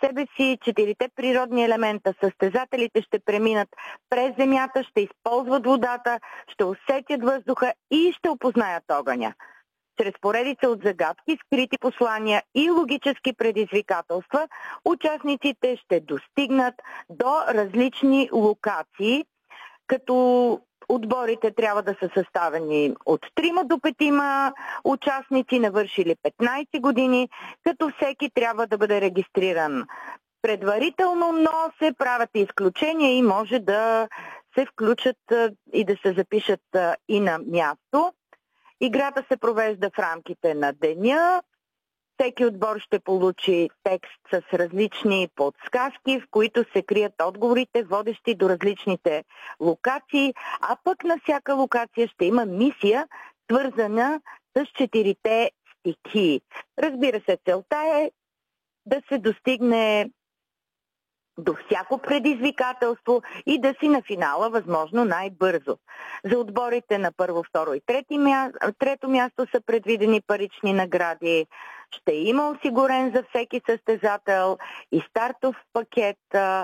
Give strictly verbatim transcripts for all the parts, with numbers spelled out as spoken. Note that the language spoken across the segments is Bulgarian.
себе си четирите природни елемента. Състезателите ще преминат през земята, ще използват водата, ще усетят въздуха и ще опознаят огъня. Чрез поредица от загадки, скрити послания и логически предизвикателства, участниците ще достигнат до различни локации, като отборите трябва да са съставени от трима до петима участници, навършили петнайсет години, като всеки трябва да бъде регистриран предварително, но се правят изключения и може да се включат и да се запишат и на място. Играта се провежда в рамките на деня. Всеки отбор ще получи текст с различни подсказки, в които се крият отговорите, водещи до различните локации, а пък на всяка локация ще има мисия, свързана с четирите стихии. Разбира се, целта е да се достигне до всяко предизвикателство и да си на финала възможно най-бързо. За отборите на първо, второ и трети мя... трето място са предвидени парични награди. Ще има осигурен за всеки състезател и стартов пакет,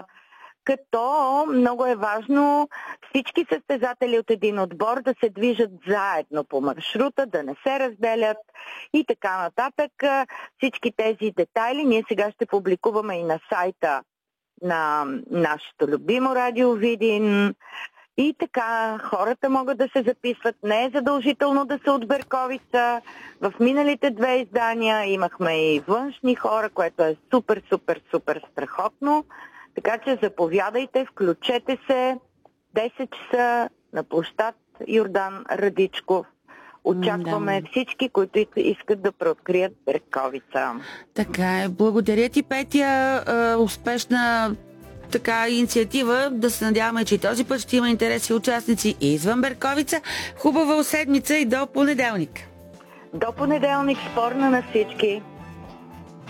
като много е важно всички състезатели от един отбор да се движат заедно по маршрута, да не се разделят и така нататък. Всички тези детайли ние сега ще публикуваме и на сайта на нашето любимо радио Видин. И така, хората могат да се записват. Не е задължително да са от Берковица. В миналите две издания имахме и външни хора, което е супер, супер, супер страхотно. Така че заповядайте, включете се. десет часа на площад Йордан Радичков. Очакваме да. Всички, които искат да преоткрият Берковица. Така е. Благодаря ти, Петя. Успешна така инициатива. Да се надяваме, че и този път ще има интерес и участници и извън Берковица. Хубава седмица и до понеделник. До понеделник. Спорна на всички.